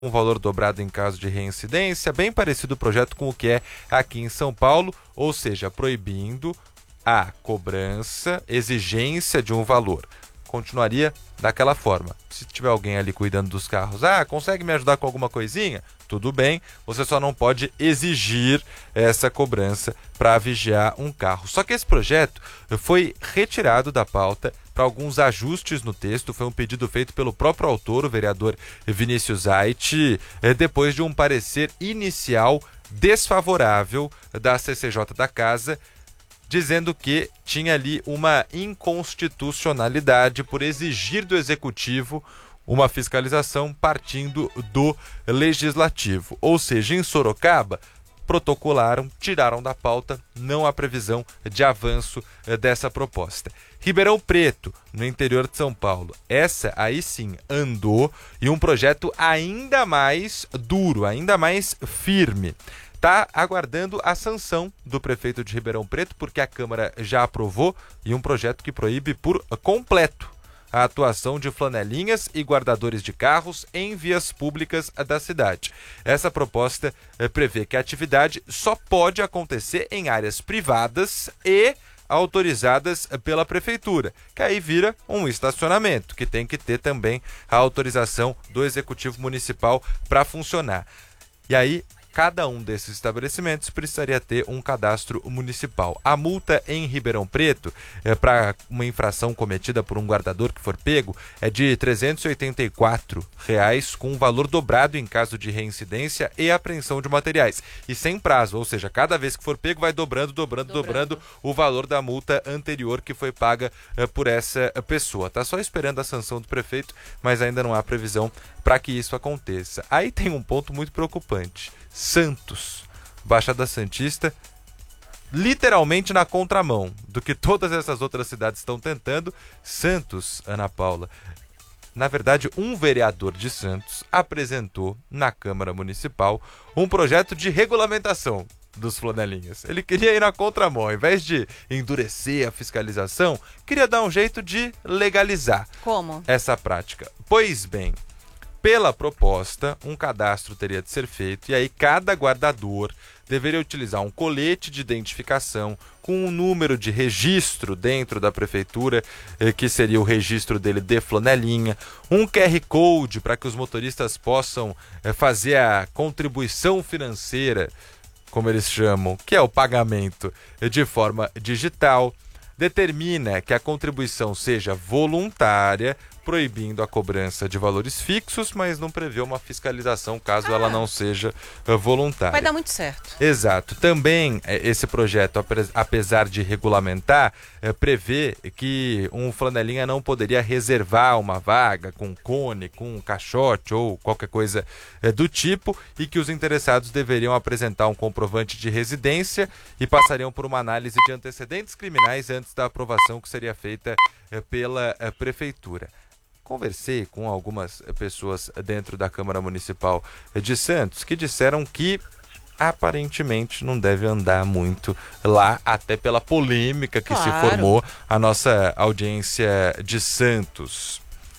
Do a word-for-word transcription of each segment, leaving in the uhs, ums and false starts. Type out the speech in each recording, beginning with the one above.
um valor dobrado em caso de reincidência, bem parecido o projeto com o que é aqui em São Paulo, ou seja, proibindo a cobrança, exigência de um valor. Continuaria daquela forma. Se tiver alguém ali cuidando dos carros, ah, consegue me ajudar com alguma coisinha? Tudo bem, você só não pode exigir essa cobrança para vigiar um carro. Só que esse projeto foi retirado da pauta para alguns ajustes no texto. Foi um pedido feito pelo próprio autor, o vereador Vinícius Aite, depois de um parecer inicial desfavorável da C C J da Casa, dizendo que tinha ali uma inconstitucionalidade por exigir do Executivo uma fiscalização partindo do Legislativo. Ou seja, em Sorocaba, protocolaram, tiraram da pauta, não há previsão de avanço eh, dessa proposta. Ribeirão Preto, no interior de São Paulo, essa aí sim andou, e um projeto ainda mais duro, ainda mais firme. Está aguardando a sanção do prefeito de Ribeirão Preto, porque a Câmara já aprovou, e um projeto que proíbe por completo a atuação de flanelinhas e guardadores de carros em vias públicas da cidade. Essa proposta eh, prevê que a atividade só pode acontecer em áreas privadas e autorizadas pela prefeitura, que aí vira um estacionamento, que tem que ter também a autorização do Executivo Municipal para funcionar. E aí, cada um desses estabelecimentos precisaria ter um cadastro municipal. A multa em Ribeirão Preto, é, para uma infração cometida por um guardador que for pego, é de trezentos e oitenta e quatro reais, com um valor dobrado em caso de reincidência e apreensão de materiais. E sem prazo, ou seja, cada vez que for pego vai dobrando, dobrando, dobrando, dobrando o valor da multa anterior que foi paga é, por essa pessoa. Está só esperando a sanção do prefeito, mas ainda não há previsão para que isso aconteça. Aí tem um ponto muito preocupante. Santos, Baixada Santista, literalmente na contramão do que todas essas outras cidades estão tentando. Santos, Ana Paula, na verdade, um vereador de Santos apresentou na Câmara Municipal um projeto de regulamentação dos flanelinhas. Ele queria ir na contramão, ao invés de endurecer a fiscalização, queria dar um jeito de legalizar Como? essa prática. Pois bem, pela proposta, um cadastro teria de ser feito, e aí cada guardador deveria utilizar um colete de identificação com um número de registro dentro da prefeitura, que seria o registro dele de flanelinha, um Q R Code para que os motoristas possam fazer a contribuição financeira, como eles chamam, que é o pagamento de forma digital. Determina que a contribuição seja voluntária, proibindo a cobrança de valores fixos, mas não prevê uma fiscalização caso ah. ela não seja uh, voluntária. Vai dar muito certo. Exato. Também eh, esse projeto, apesar de regulamentar, eh, prevê que um flanelinha não poderia reservar uma vaga com cone, com um caixote ou qualquer coisa eh, do tipo, e que os interessados deveriam apresentar um comprovante de residência e passariam por uma análise de antecedentes criminais antes da aprovação que seria feita eh, pela eh, prefeitura. Conversei com algumas pessoas dentro da Câmara Municipal de Santos que disseram que aparentemente não deve andar muito lá, até pela polêmica que claro. se formou. A nossa audiência de Santos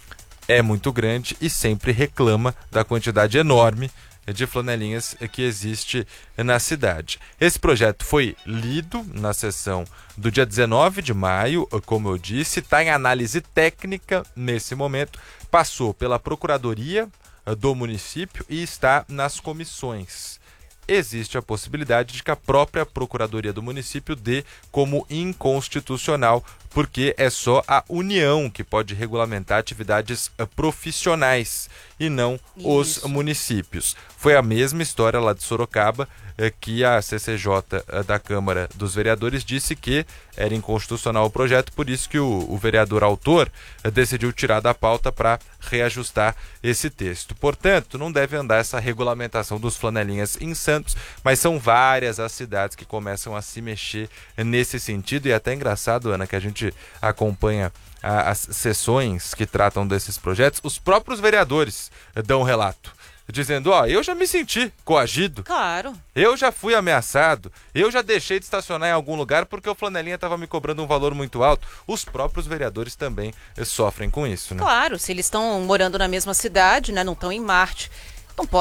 é muito grande e sempre reclama da quantidade enorme de flanelinhas que existe na cidade. Esse projeto foi lido na sessão do dia dezenove de maio, como eu disse, está em análise técnica nesse momento, passou pela Procuradoria do município e está nas comissões. Existe a possibilidade de que a própria Procuradoria do município dê como inconstitucional, porque é só a União que pode regulamentar atividades profissionais e não Isso. os municípios. Foi a mesma história lá de Sorocaba, que a C C J da Câmara dos Vereadores disse que era inconstitucional o projeto, por isso que o, o vereador autor decidiu tirar da pauta para reajustar esse texto. Portanto, não deve andar essa regulamentação dos flanelinhas em Santos, mas são várias as cidades que começam a se mexer nesse sentido, e é até engraçado, Ana, que a gente acompanha a, as sessões que tratam desses projetos, os próprios vereadores dão relato, dizendo, ó, eu já me senti coagido. Claro. Eu já fui ameaçado. Eu já deixei de estacionar em algum lugar porque o flanelinha estava me cobrando um valor muito alto. Os próprios vereadores também eh, sofrem com isso, né? Claro, se eles estão morando na mesma cidade, né, não estão em Marte,